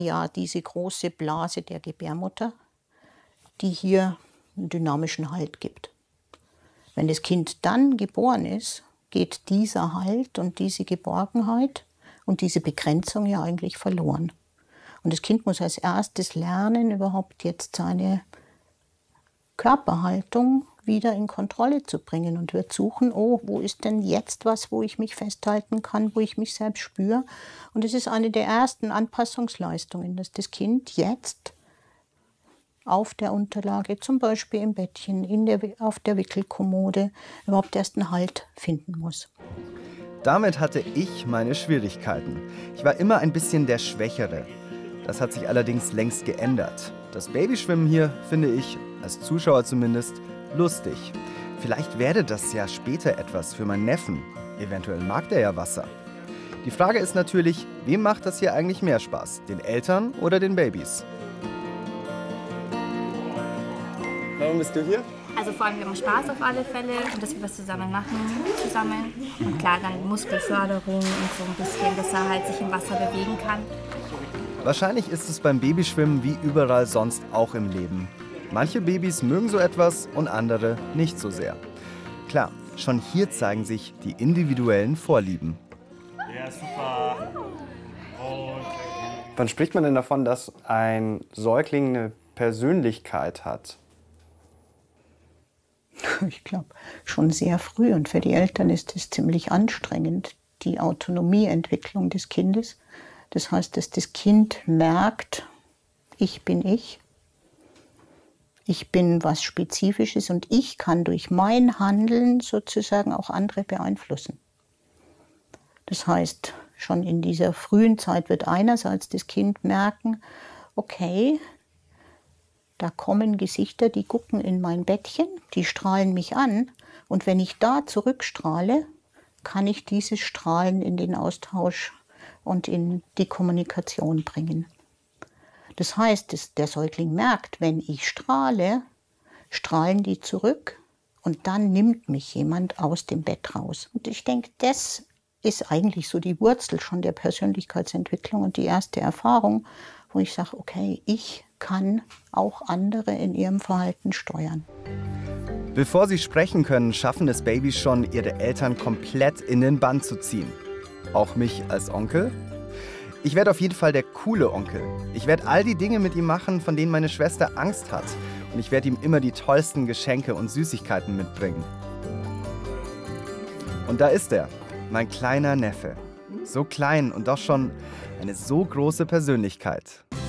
Ja, diese große Blase der Gebärmutter, die hier einen dynamischen Halt gibt. Wenn das Kind dann geboren ist, geht dieser Halt und diese Geborgenheit und diese Begrenzung ja eigentlich verloren. Und das Kind muss als erstes lernen, überhaupt jetzt seine Körperhaltung wieder in Kontrolle zu bringen und wird suchen, oh, wo ist denn jetzt was, wo ich mich festhalten kann, wo ich mich selbst spüre. Und es ist eine der ersten Anpassungsleistungen, dass das Kind jetzt auf der Unterlage, zum Beispiel im Bettchen, auf der Wickelkommode, überhaupt erst einen Halt finden muss. Damit hatte ich meine Schwierigkeiten. Ich war immer ein bisschen der Schwächere. Das hat sich allerdings längst geändert. Das Babyschwimmen hier finde ich, als Zuschauer zumindest, lustig. Vielleicht werde das ja später etwas für meinen Neffen. Eventuell mag der ja Wasser. Die Frage ist natürlich, wem macht das hier eigentlich mehr Spaß? Den Eltern oder den Babys? Warum bist du hier? Also vor allem, wir haben Spaß auf alle Fälle und dass wir was zusammen machen, Und klar, dann Muskelförderung und so ein bisschen, dass er halt sich im Wasser bewegen kann. Wahrscheinlich ist es beim Babyschwimmen wie überall sonst auch im Leben. Manche Babys mögen so etwas und andere nicht so sehr. Klar, schon hier zeigen sich die individuellen Vorlieben. Ja, super. Und wann spricht man denn davon, dass ein Säugling eine Persönlichkeit hat? Ich glaube, schon sehr früh. Und für die Eltern ist es ziemlich anstrengend, die Autonomieentwicklung des Kindes. Das heißt, dass das Kind merkt, ich bin ich. Ich bin was Spezifisches und ich kann durch mein Handeln sozusagen auch andere beeinflussen. Das heißt, schon in dieser frühen Zeit wird einerseits das Kind merken, okay, da kommen Gesichter, die gucken in mein Bettchen, die strahlen mich an. Und wenn ich da zurückstrahle, kann ich dieses Strahlen in den Austausch und in die Kommunikation bringen. Das heißt, dass der Säugling merkt, wenn ich strahle, strahlen die zurück und dann nimmt mich jemand aus dem Bett raus. Und ich denke, das ist eigentlich so die Wurzel schon der Persönlichkeitsentwicklung und die erste Erfahrung, wo ich sage, okay, ich kann auch andere in ihrem Verhalten steuern. Bevor sie sprechen können, schaffen es Babys schon, ihre Eltern komplett in den Bann zu ziehen. Auch mich als Onkel? Ich werde auf jeden Fall der coole Onkel. Ich werde all die Dinge mit ihm machen, von denen meine Schwester Angst hat. Und ich werde ihm immer die tollsten Geschenke und Süßigkeiten mitbringen. Und da ist er, mein kleiner Neffe. So klein und doch schon eine so große Persönlichkeit.